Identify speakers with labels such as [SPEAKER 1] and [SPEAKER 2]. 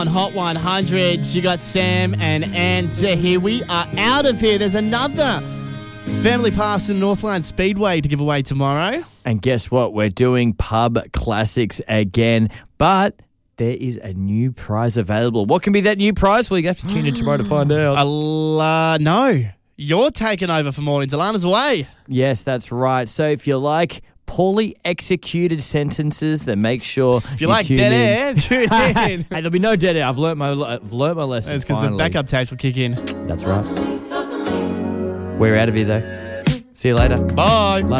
[SPEAKER 1] On Hot 100, you got Sam and Anza here. We are out of here. There's another Family Pass in Northline Speedway to give away tomorrow.
[SPEAKER 2] And guess what? We're doing pub classics again, but there is a new prize available. What can be that new prize? Well, you have to tune in tomorrow to find out.
[SPEAKER 1] No, you're taking over for mornings. Alana's away.
[SPEAKER 2] Yes, that's right. So if you like poorly executed sentences, then make sure
[SPEAKER 1] if you like dead air, tune in.
[SPEAKER 2] Hey, there'll be no dead air. I've learnt my lesson.
[SPEAKER 1] It's because the backup tapes will kick in.
[SPEAKER 2] That's right. We're out of here, though. See you later.
[SPEAKER 1] Bye.
[SPEAKER 2] Love